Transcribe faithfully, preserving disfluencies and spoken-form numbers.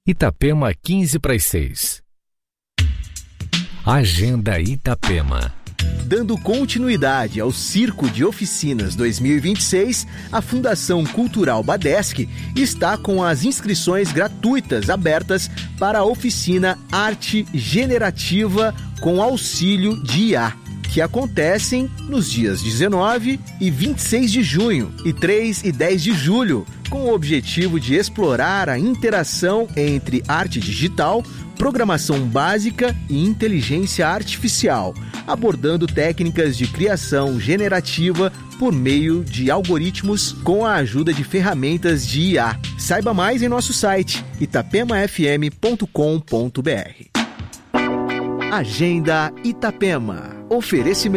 Itapema, quinze para as seis. Agenda Itapema. Dando continuidade ao Circo de Oficinas dois mil e vinte e seis, a Fundação Cultural Badesc está com as inscrições gratuitas abertas para a oficina Arte Generativa com auxílio de I A, que acontecem nos dias dezenove e vinte e seis de junho e três e dez de julho, com o objetivo de explorar a interação entre arte digital, programação básica e inteligência artificial, abordando técnicas de criação generativa por meio de algoritmos com a ajuda de ferramentas de I A. Saiba mais em nosso site itapema f m ponto com ponto b r. Agenda Itapema. Oferecimento